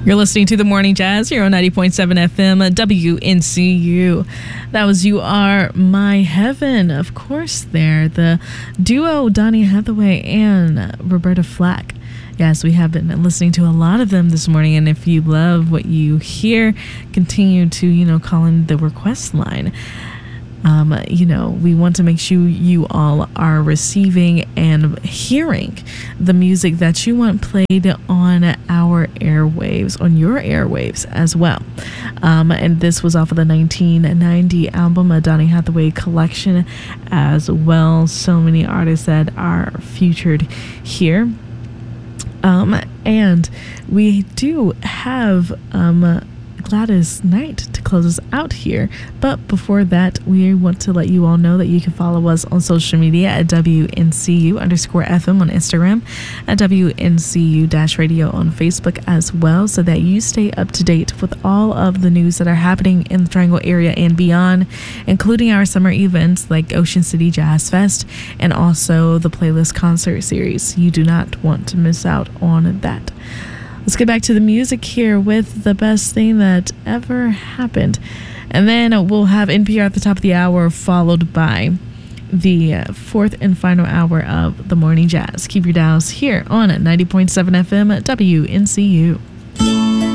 You're listening to The Morning Jazz here on 90.7 FM WNCU. That was You Are My Heaven, of course, there. The duo Donny Hathaway and Roberta Flack. Yes, we have been listening to a lot of them this morning, and if you love what you hear, continue to, call in the request line. We want to make sure you all are receiving and hearing the music that you want played on our airwaves, on your airwaves as well. And this was off of the 1990 album, a Donny Hathaway collection as well. So many artists that are featured here. And we do have Gladys Knight to close us out here, but before that we want to let you all know that you can follow us on social media at WNCU_FM on Instagram, at WNCU-radio on Facebook as well, so that you stay up to date with all of the news that are happening in the Triangle area and beyond, including our summer events like Ocean City Jazz Fest and also the Playlist Concert Series. You do not want to miss out on that. Let's get back to the music here with The Best Thing That Ever Happened. And then we'll have NPR at the top of the hour, followed by the fourth and final hour of The Morning Jazz. Keep your dials here on 90.7 FM WNCU.